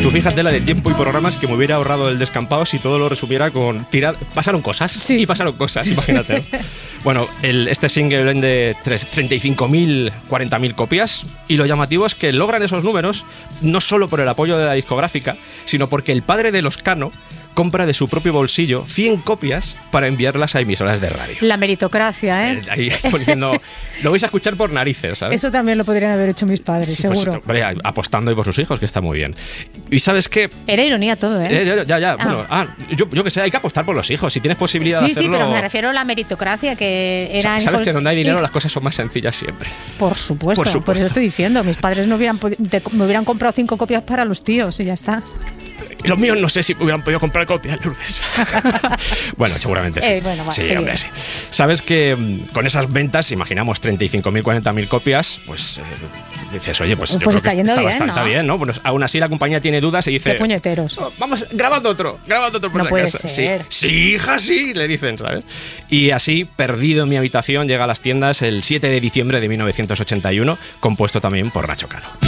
Tú fíjate la de tiempo y programas que me hubiera ahorrado el descampado si todo lo resumiera con pasaron cosas, imagínate. Bueno, este single vende 35.000, 40.000 copias, y lo llamativo es que logran esos números no solo por el apoyo de la discográfica, sino porque el padre de los Cano compra de su propio bolsillo 100 copias para enviarlas a emisoras de radio. La meritocracia, ¿eh? Ahí diciendo, lo vais a escuchar por narices, ¿sabes? Eso también lo podrían haber hecho mis padres, Sí, seguro. Pues, apostando ahí por sus hijos, que está muy bien. ¿Y sabes qué? Era ironía todo, ¿eh? Ya. Bueno, yo que sé, hay que apostar por los hijos. Si tienes posibilidad de hacerlo... Sí, pero me refiero a la meritocracia, que eran... Sabes que donde hay dinero las cosas son más sencillas siempre. Por supuesto. Por eso estoy diciendo. Mis padres me hubieran comprado 5 copias para los tíos y ya está. Los míos no sé si hubieran podido comprar copias, Lourdes. Bueno, seguramente sí. Bueno, vale, sí, hombre, sí. Sabes que con esas ventas, imaginamos 35.000, 40.000 copias, pues dices, oye, pues yo creo está que yendo está bien, bastante ¿no? bien, ¿no? Bueno, aún así la compañía tiene dudas y dice... ¡Qué puñeteros! Oh, vamos, grabando otro por no si puede acaso. ser. Sí, hija, sí, le dicen, ¿sabes? Y así, Perdido en mi habitación, llega a las tiendas el 7 de diciembre de 1981, compuesto también por Nacho Cano.